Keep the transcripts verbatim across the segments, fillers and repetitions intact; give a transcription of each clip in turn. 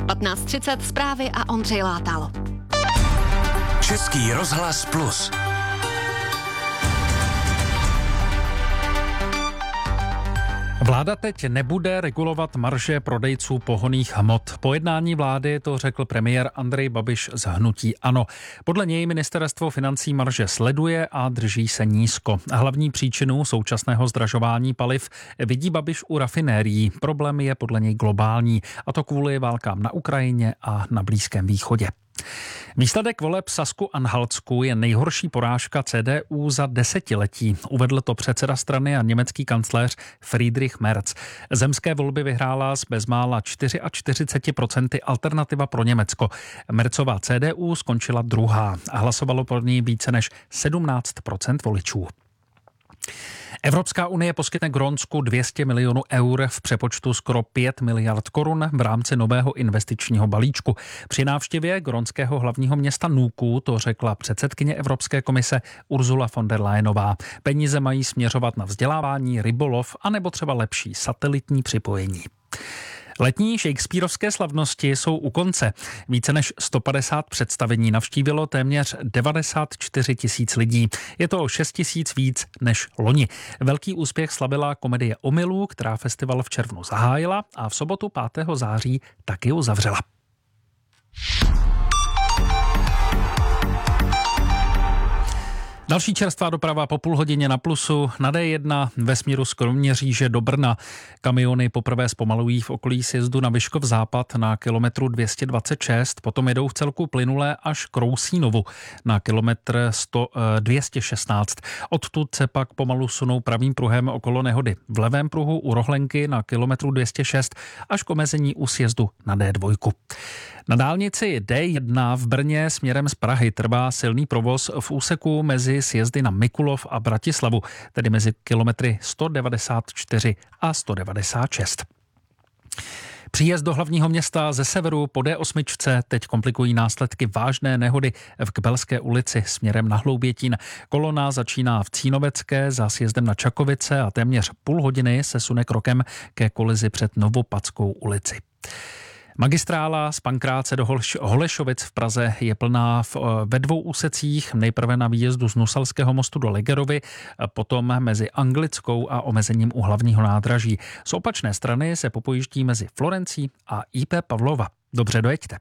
patnáct třicet zprávy a Ondřej Látal. Český rozhlas Plus. Vláda teď nebude regulovat marže prodejců pohonných hmot. Po jednání vlády to řekl premiér Andrej Babiš z hnutí ANO. Podle něj ministerstvo financí marže sleduje a drží se nízko. Hlavní příčinu současného zdražování paliv vidí Babiš u rafinérií. Problém je podle něj globální, a to kvůli válkám na Ukrajině a na Blízkém východě. Výsledek voleb v Sasku-Anhaltsku je nejhorší porážka C D U za desetiletí. Uvedl to předseda strany a německý kancléř Friedrich Merz. Zemské volby vyhrála s bezmála čtyřicet čtyři procent Alternativa pro Německo. Merzová C D U skončila druhá a hlasovalo pro ní více než sedmnáct procent voličů. Evropská unie poskytne Grónsku dvě stě milionů eur, v přepočtu skoro pět miliard korun v rámci nového investičního balíčku. Při návštěvě grónského hlavního města Nuku to řekla předsedkyně Evropské komise Ursula von der Leyenová. Peníze mají směřovat na vzdělávání, rybolov anebo třeba lepší satelitní připojení. Letní shakespearovské slavnosti jsou u konce. Více než sto padesát představení navštívilo téměř devadesát čtyři tisíc lidí. Je to o šest tisíc víc než loni. Velký úspěch slavila komedie Omylů, která festival v červnu zahájila a v sobotu pátého září taky uzavřela. Další čerstvá doprava po půl hodině na Plusu. Na D jedna ve směru z Kroměříže do Brna. Kamiony poprvé zpomalují v okolí sjezdu na Vyškov západ na kilometru dvě stě dvacet šest, potom jedou v celku plynulé až k Rousínovu na kilometr dvě stě šestnáct. Odtud se pak pomalu sunou pravým pruhem okolo nehody. V levém pruhu u Rohlenky na kilometru dvě stě šest až k omezení u sjezdu na D dva. Na dálnici D jedna v Brně směrem z Prahy trvá silný provoz v úseku mezi sjezdy na Mikulov a Bratislavu, tedy mezi kilometry sto devadesát čtyři a sto devadesát šest. Příjezd do hlavního města ze severu po D osm teď komplikují následky vážné nehody v Kbelské ulici směrem na Hloubětín. Kolona začíná v Cínovecké za sjezdem na Čakovice a téměř půl hodiny se sune krokem ke kolizi před Novopadskou ulici. Magistrála z Pankráce do Holešovic v Praze je plná v, ve dvou úsecích, nejprve na výjezdu z Nusalského mostu do Legerovy, potom mezi Anglickou a omezením u hlavního nádraží. Z opačné strany se popojíždí mezi Florencí a I P Pavlova. Dobře, dojeďte.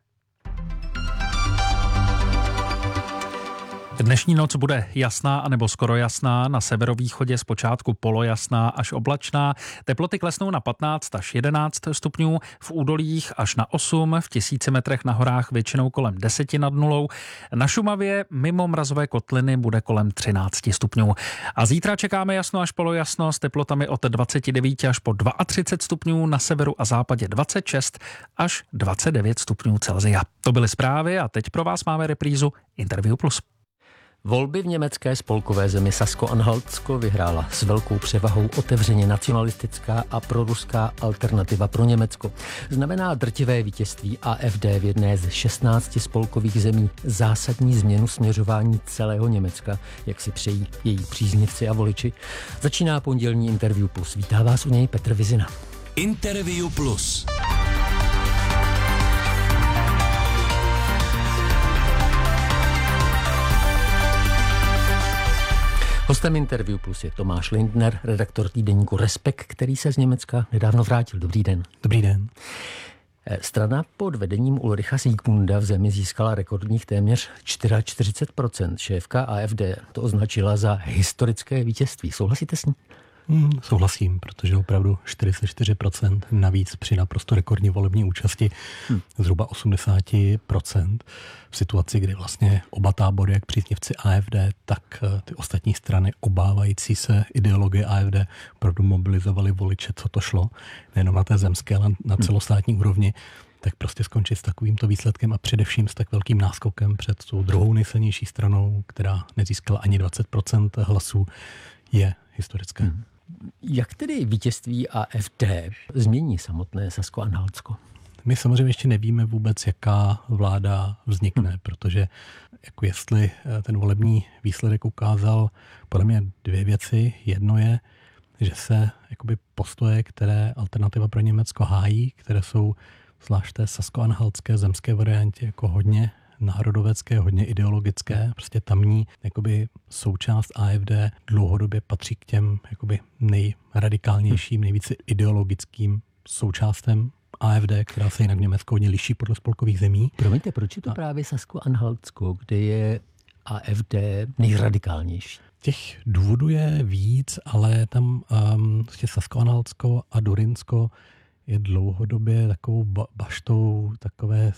Dnešní noc bude jasná anebo skoro jasná, na severovýchodě zpočátku polojasná až oblačná. Teploty klesnou na patnáct až jedenáct stupňů, v údolích až na osm, v tisíci metrech na horách většinou kolem deset nad nulou. Na Šumavě mimo mrazové kotliny bude kolem třináct stupňů. A zítra čekáme jasno až polojasno s teplotami od dvacet devět až po třicet dva stupňů, na severu a západě dvacet šest až dvacet devět stupňů Celsia. To byly zprávy a teď pro vás máme reprízu Interview Plus. Volby v německé spolkové zemi Sasko-Anhaltsko vyhrála s velkou převahou otevřeně nacionalistická a proruská Alternativa pro Německo. Znamená drtivé vítězství A F D v jedné z šestnácti spolkových zemí zásadní změnu směřování celého Německa, jak si přejí její příznivci a voliči. Začíná pondělní Interview Plus. Vítá vás u něj Petr Vizina. Interview Plus. Hostem Interview Plus je Tomáš Lindner, redaktor týdeníku Respekt, který se z Německa nedávno vrátil. Dobrý den. Dobrý den. Strana pod vedením Ulricha Siegmunda v zemi získala rekordních téměř čtyřicet čtyři procent. Šéfka A F D to označila za historické vítězství. Souhlasíte s ní? Hmm, souhlasím, protože opravdu čtyřicet čtyři procent navíc při naprosto rekordní volební účasti, hmm. zhruba osmdesát procent v situaci, kdy vlastně oba tábory, jak příznivci A F D, tak ty ostatní strany obávající se ideologie A F D opravdu mobilizovali voliče, co to šlo, nejenom na té zemské, ale na celostátní hmm. úrovni, tak prostě skončit s takovýmto výsledkem a především s tak velkým náskokem před tou druhou nejsilnější stranou, která nezískala ani dvacet procent hlasů, je historické. Hmm. Jak tedy vítězství A F D změní samotné Sasko-Anhaltsko? My samozřejmě ještě nevíme vůbec, jaká vláda vznikne, hmm. protože jako jestli ten volební výsledek ukázal podle mě dvě věci. Jedno je, že se jakoby postoje, které Alternativa pro Německo hájí, které jsou zvlášť té sasko-anhaltské zemské variantě, jako hodně národovecké, hodně ideologické. Prostě tamní jakoby součást A F D dlouhodobě patří k těm jakoby nejradikálnějším, nejvíce ideologickým součástem A F D, která se jinak v Německu hodně liší podle spolkových zemí. Promiňte, proč je to a... právě Sasko-Anhaltsko, kde je A F D nejradikálnější? Těch důvodů je víc, ale tam um, Sasko-Anhaltsko a Durinsko je dlouhodobě takovou ba- baštou takové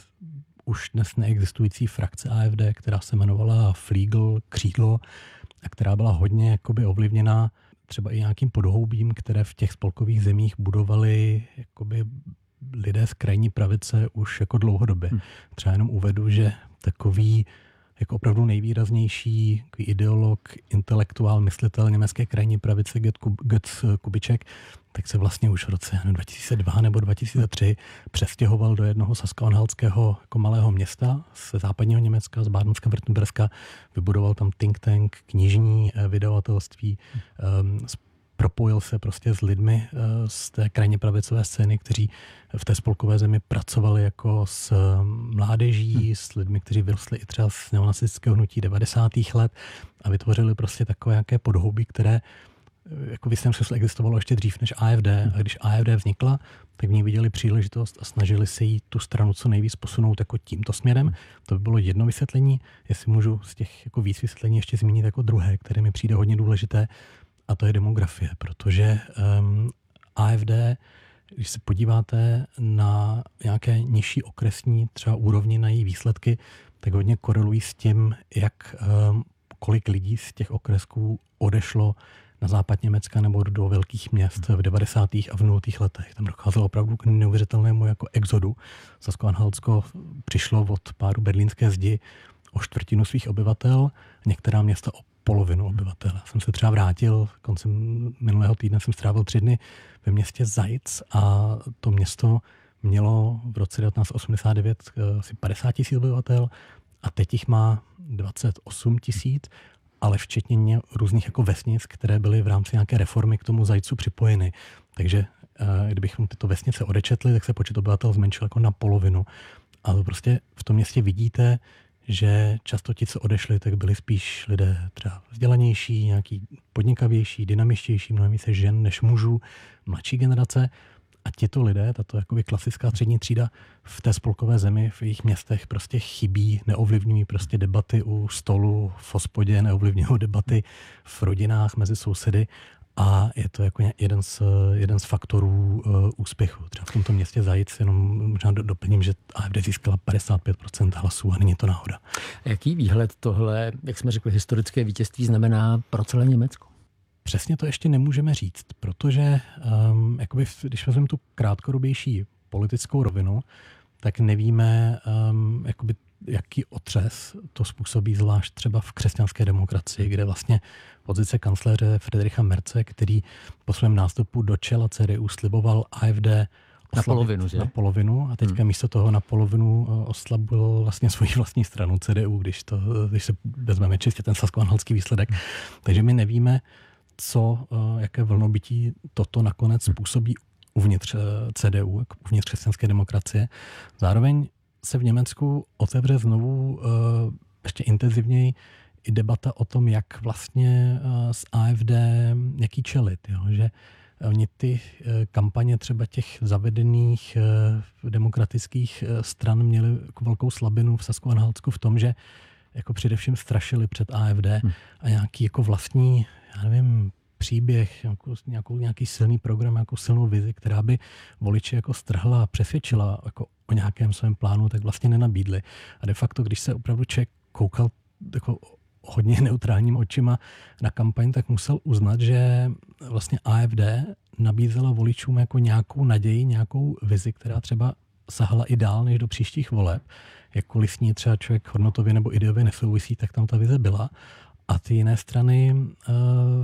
už dnes neexistující frakce A F D, která se jmenovala Flígl, křídlo, a která byla hodně jakoby ovlivněná třeba i nějakým podhoubím, které v těch spolkových zemích budovali jakoby lidé z krajní pravice už jako dlouhodobě. Hmm. Třeba jenom uvedu, že takový jako opravdu nejvýraznější ideolog, intelektuál, myslitel německé krajní pravice Götz Kubitschek, tak se vlastně už v roce dva tisíce dva nebo dva tisíce tři přestěhoval do jednoho sasko-anhaltského jako malého města ze západního Německa, z Bádenska, Württemberska, vybudoval tam think tank, knižní vydavatelství, um, propojil se prostě s lidmi z té krajně pravicové scény, kteří v té spolkové zemi pracovali jako s mládeží, hmm. s lidmi, kteří vyrostli i třeba z neonacistického hnutí devadesátých let a vytvořili prostě takové nějaké podhoubí, které jako v jistém smyslu existovalo ještě dřív než A F D. Hmm. A když A F D vznikla, tak v ní viděli příležitost a snažili se jí tu stranu co nejvíc posunout jako tímto směrem. Hmm. To by bylo jedno vysvětlení. Jestli můžu z těch jako víc vysvětlení ještě zmínit jako druhé, které mi přijde hodně důležité, a to je demografie, protože um, A F D, když se podíváte na nějaké nižší okresní třeba úrovni na její výsledky, tak hodně korelují s tím, jak um, kolik lidí z těch okresků odešlo na západ Německa nebo do velkých měst v devadesátých a v nultých letech. Tam docházelo opravdu k neuvěřitelnému jako exodu. Sasko-Anhaltsko přišlo od pádu berlínské zdi o čtvrtinu svých obyvatel, některá města o polovinu obyvatel. Já jsem se třeba vrátil, koncem minulého týdne jsem strávil tři dny ve městě Zajc a to město mělo v roce devatenáct osmdesát devět asi padesát tisíc obyvatel a teď jich má dvacet osm tisíc, ale včetně různých jako vesnic, které byly v rámci nějaké reformy k tomu Zajcu připojeny. Takže kdybychom tyto vesnice odečetli, tak se počet obyvatel zmenšil jako na polovinu. A to prostě v tom městě vidíte, že často ti, co odešli, tak byli spíš lidé třeba vzdělanější, nějaký podnikavější, dynamičtější, mnohem více žen než mužů, mladší generace. A tito lidé, tato jakoby klasická střední třída v té spolkové zemi, v jejich městech prostě chybí, neovlivňují prostě debaty u stolu, v hospodě, neovlivňují debaty v rodinách mezi sousedy. A je to jako jeden z, jeden z faktorů uh, úspěchu. Třeba v tomto městě Zajc, jenom možná doplním, že A F D získala padesát pět procent hlasů a není to náhoda. Jaký výhled tohle, jak jsme řekli, historické vítězství znamená pro celé Německo? Přesně to ještě nemůžeme říct, protože um, jakoby, když vezmeme tu krátkodobější politickou rovinu, tak nevíme, um, jakoby, jaký otřes to způsobí zvlášť třeba v křesťanské demokracii, kde vlastně pozice kancléře Friedricha Merze, který po svém nástupu do čela C D U sliboval A F D na polovinu, že? Na polovinu a teďka hmm. místo toho na polovinu oslabil vlastně svoji vlastní stranu C D U, když, to, když se vezmeme čistě ten sasko-anhaltský výsledek. Hmm. Takže my nevíme, co, jaké vlnobytí toto nakonec způsobí uvnitř C D U, uvnitř křesťanské demokracie. Zároveň se v Německu otevře znovu ještě intenzivněji i debata o tom, jak vlastně z A F D jaký čelit. Jo? Že oni ty kampaně třeba těch zavedených demokratických stran měly velkou slabinu v Sasko-Anhaltsku v tom, že jako především strašili před A F D a nějaký jako vlastní, já nevím, příběh, nějakou, nějakou, nějaký silný program, nějakou silnou vizi, která by voliče jako strhla a přesvědčila jako o nějakém svém plánu, tak vlastně nenabídli. A de facto, když se opravdu člověk koukal jako hodně neutrálním očima na kampaň, tak musel uznat, že vlastně A F D nabízela voličům jako nějakou naději, nějakou vizi, která třeba sahala i dál než do příštích voleb. Jakkoliv s ní třeba člověk hodnotově nebo ideově nesouvisí, tak tam ta vize byla. A ty jiné strany uh,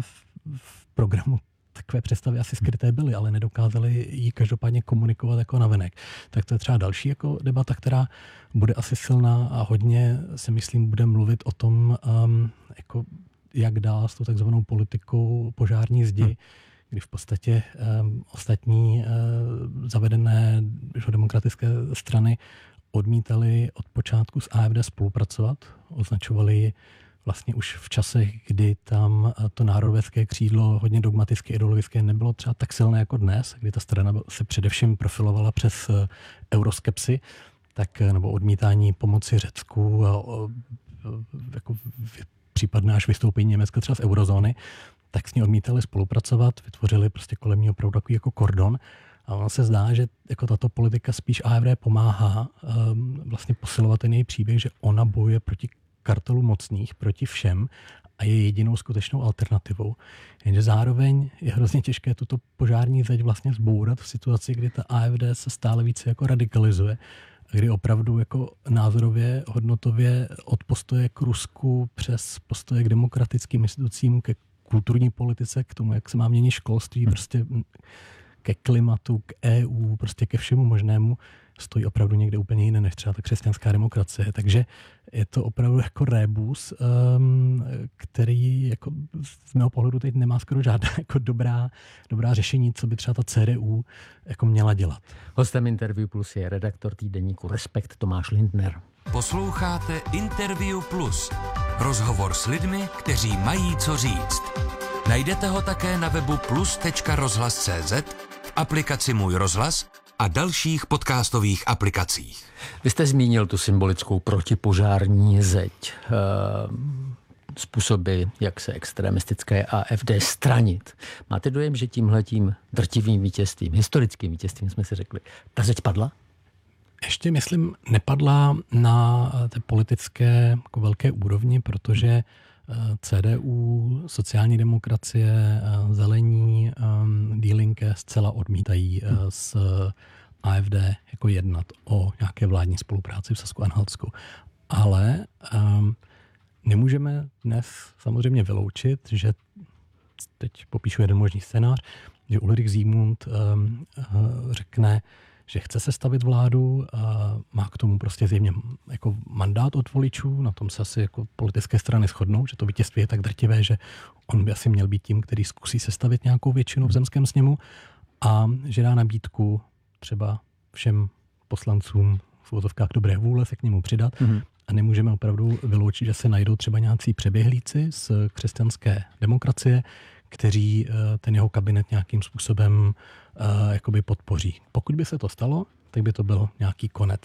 v programu takové představy asi skryté byly, ale nedokázali ji každopádně komunikovat jako navenek. Tak to je třeba další jako debata, která bude asi silná a hodně si myslím bude mluvit o tom, um, jako jak dál s tou takzvanou politikou požární zdi, hmm. kdy v podstatě um, ostatní uh, zavedené demokratické strany odmítali od počátku s A F D spolupracovat, označovali ji vlastně už v časech, kdy tam to národovecké křídlo hodně dogmatické, ideologické nebylo třeba tak silné jako dnes, kdy ta strana se především profilovala přes euroskepsy, tak, nebo odmítání pomoci Řecku a jako případné až vystoupení Německa třeba z eurozóny, tak s ní odmítali spolupracovat, vytvořili prostě kolem ní opravdu takový jako kordon. A ono se zdá, že jako tato politika spíš A F D pomáhá um, vlastně posilovat ten její příběh, že ona bojuje proti kartelu mocných, proti všem a je jedinou skutečnou alternativou. Jenže zároveň je hrozně těžké tuto požární zeď vlastně zbourat v situaci, kdy ta A F D se stále více jako radikalizuje a kdy opravdu jako názorově, hodnotově od postoje k Rusku přes postoje k demokratickým institucím, ke kulturní politice, k tomu, jak se má měnit školství, prostě ke klimatu, k E U, prostě ke všemu možnému, stojí opravdu někde úplně jiné než třeba ta křesťanská demokracie. Takže je to opravdu jako rébus, um, který jako z mého pohledu teď nemá skoro žádná jako dobrá, dobrá řešení, co by třeba ta C D U jako měla dělat. Hostem Interview Plus je redaktor týdeníku Respekt Tomáš Lindner. Posloucháte Interview Plus. Rozhovor s lidmi, kteří mají co říct. Najdete ho také na webu plus tečka rozhlas tečka cé zet, v aplikaci Můj rozhlas a dalších podcastových aplikacích. Vy jste zmínil tu symbolickou protipožární zeď. Způsoby, jak se extremistické A F D stranit. Máte dojem, že tímhletím drtivým vítězstvím, historickým vítězstvím jsme si řekli, ta zeď padla? Ještě, myslím, nepadla na té politické jako velké úrovni, protože C D U, sociální demokracie, zelení, Die Linke zcela odmítají s A F D jako jednat o nějaké vládní spolupráci v Sasku-Anhaltsku. Ale um, nemůžeme dnes samozřejmě vyloučit, že teď popíšu jeden možný scénář, že Ulrich Zimund um, uh, řekne, že chce sestavit vládu, a má k tomu prostě zjevně jako mandát od voličů, na tom se asi jako politické strany shodnou, že to vítězství je tak drtivé, že on by asi měl být tím, který zkusí sestavit nějakou většinu v zemském sněmu a že dá nabídku třeba všem poslancům v uvozovkách dobré vůle se k němu přidat. Mm-hmm. A nemůžeme opravdu vyloučit, že se najdou třeba nějací přeběhlíci z křesťanské demokracie, kteří ten jeho kabinet nějakým způsobem uh, jakoby podpoří. Pokud by se to stalo, tak by to byl nějaký konec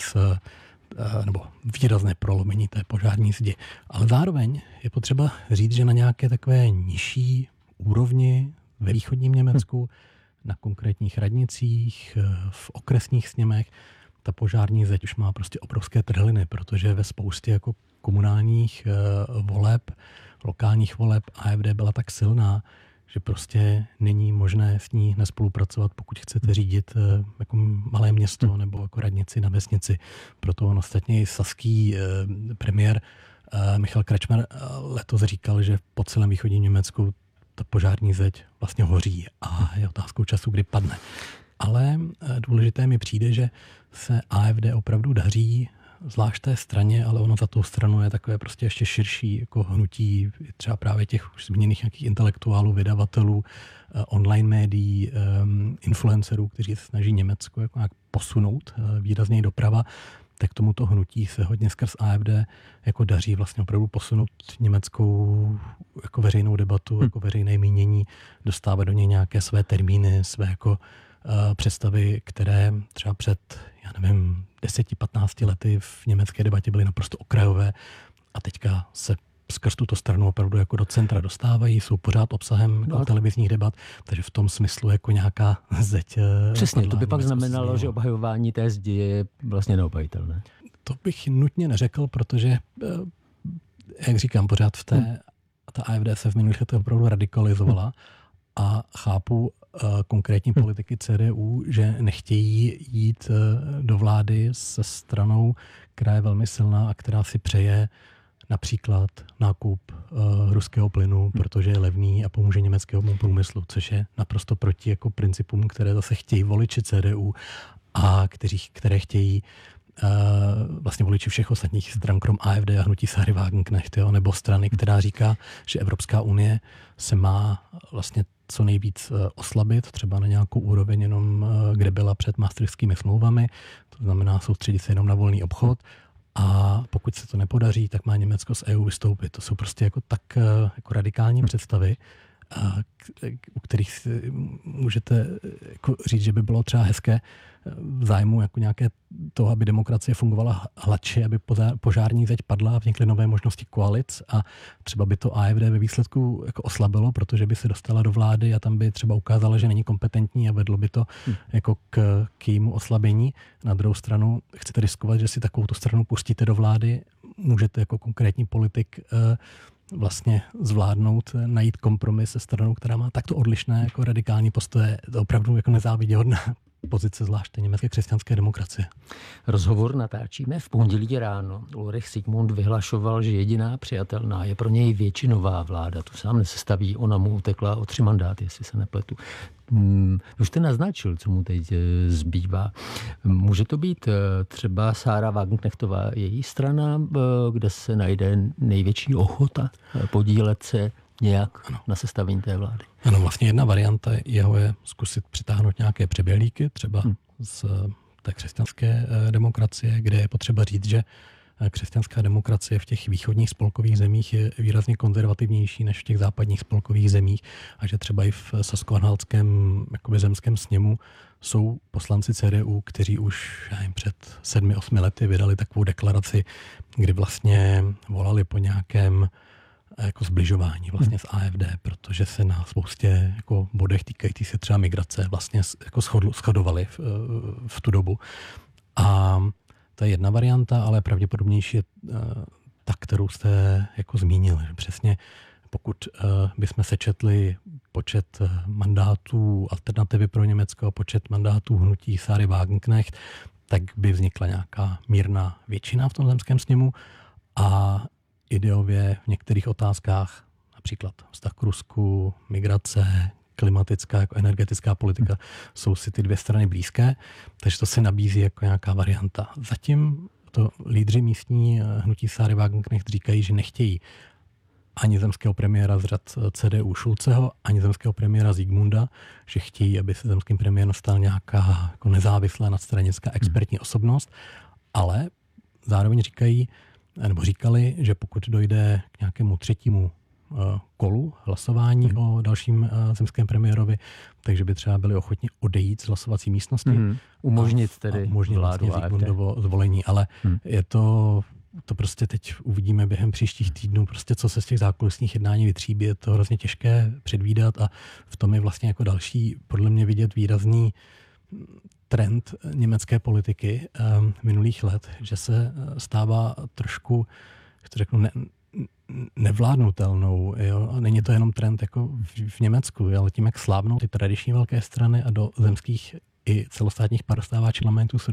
uh, nebo výrazné prolomení té požární zdi. Ale zároveň je potřeba říct, že na nějaké takové nižší úrovni ve východním Německu, na konkrétních radnicích, v okresních sněmech, ta požární zeď už má prostě obrovské trhliny, protože ve spoustě jako komunálních uh, voleb, lokálních voleb A F D byla tak silná, že prostě není možné s ní nespolupracovat, pokud chcete řídit uh, jako malé město nebo jako radnici na vesnici. Proto on ostatně i saský uh, premiér uh, Michal Kretschmer uh, letos říkal, že po celém východním Německu ta požární zeď vlastně hoří a je otázkou času, kdy padne. Ale důležité mi přijde, že se A F D opravdu daří, zvlášť té straně, ale ono za tou stranou je takové prostě ještě širší jako hnutí třeba právě těch už zmíněných nějakých intelektuálů, vydavatelů, online médií, influencerů, kteří se snaží Německo jako nějak posunout výrazněji doprava, tak tomuto hnutí se hodně skrz A F D jako daří vlastně opravdu posunout německou jako veřejnou debatu, hmm. jako veřejné mínění, dostávat do něj nějaké své termíny, své jako uh, představy, které třeba před, já nevím, deseti patnácti lety v německé debatě byly naprosto okrajové a teďka se skrz tuto stranu opravdu jako do centra dostávají, jsou pořád obsahem no, televizních debat, takže v tom smyslu jako nějaká zeď. Přesně, to by pak znamenalo, že obhajování té zdi je vlastně neobhajitelné. To bych nutně neřekl, protože, jak říkám, pořád v té, hmm. ta A F D se v minulých letech opravdu radikalizovala a chápu konkrétní politiky C D U, že nechtějí jít do vlády se stranou, která je velmi silná a která si přeje například nákup uh, ruského plynu, protože je levný a pomůže německému průmyslu, což je naprosto proti jako principům, které zase chtějí voliči C D U a kteří, které chtějí vlastně voliči všech ostatních stran, krom A F D a hnutí Sáry Wagenknecht, jo, nebo strany, která říká, že Evropská unie se má vlastně co nejvíc oslabit, třeba na nějakou úroveň jenom, kde byla před maastrichtskými smlouvami, to znamená soustředit se jenom na volný obchod. A pokud se to nepodaří, tak má Německo z E U vystoupit. To jsou prostě jako tak jako radikální představy, u kterých si můžete jako říct, že by bylo třeba hezké v zájmu jako nějaké toho, aby demokracie fungovala hladše, aby požární zeď padla a vznikly nové možnosti koalic a třeba by to A F D ve výsledku jako oslabilo, protože by se dostala do vlády a tam by třeba ukázala, že není kompetentní a vedlo by to hmm. jako k, k jejímu oslabení. Na druhou stranu chcete riskovat, že si takovou tu stranu pustíte do vlády, můžete jako konkrétní politik vlastně zvládnout, najít kompromis se stranou, která má takto odlišné jako radikální postoje. To opravdu jako nezáviděhodná pozice, zvláště německé křesťanské demokracie. Rozhovor natáčíme v pondělí ráno. Ulrich Sigmund vyhlašoval, že jediná přijatelná je pro něj většinová vláda. Tu sám nesestaví, ona mu utekla o tři mandáty, jestli se nepletu. Hmm, už jste naznačil, co mu teď zbývá. Může to být třeba Sára Wagenknechtová, její strana, kde se najde největší ochota podílet se nějak ano. na sestavení té vlády? Ano, vlastně jedna varianta jeho je zkusit přitáhnout nějaké přeběhlíky, třeba hmm. z té křesťanské demokracie, kde je potřeba říct, že křesťanská demokracie v těch východních spolkových zemích je výrazně konzervativnější než v těch západních spolkových zemích a že třeba i v sasko-anhaltském jakoby zemském sněmu jsou poslanci C D U, kteří už já jim před sedmi, osmi lety vydali takovou deklaraci, kdy vlastně volali po nějakém jako zbližování vlastně s A F D, protože se na spoustě jako bodech týkající se třeba migrace vlastně jako shodovali v, v tu dobu. A to je jedna varianta, ale pravděpodobnější je ta, kterou jste jako zmínil. Že přesně pokud bychom sečetli počet mandátů Alternativy pro Německo a počet mandátů hnutí Sáry Wagenknecht, tak by vznikla nějaká mírná většina v tom zemském sněmu a ideově v některých otázkách, například vztah k Rusku, migrace, klimatická, jako energetická politika, jsou si ty dvě strany blízké, takže to se nabízí jako nějaká varianta. Zatím to lídři místní hnutí Sáry Wagenknecht říkají, že nechtějí ani zemského premiéra z řad C D U Schulzeho, ani zemského premiéra Sigmunda, že chtějí, aby se zemským premiérem stal nějaká jako nezávislá nadstranická expertní osobnost, ale zároveň říkají, nebo říkali, že pokud dojde k nějakému třetímu kolu hlasování mm. o dalším zemském premiérovi, takže by třeba byli ochotni odejít z hlasovací místnosti. Mm. Umožnit tedy a umožnit vlastně Sigmundovo zvolení, ale mm. je to, to prostě teď uvidíme během příštích týdnů, prostě co se z těch zákulisních jednání vytříbí, je to hrozně těžké předvídat a v tom je vlastně jako další, podle mě vidět výrazný trend německé politiky um, minulých let, že se stává trošku, jak to řeknu, ne, nevládnutelnou. Jo? Není to jenom trend jako v, v Německu, ale tím, jak slábnou ty tradiční velké strany a do zemských i celostátních parostává parlamentů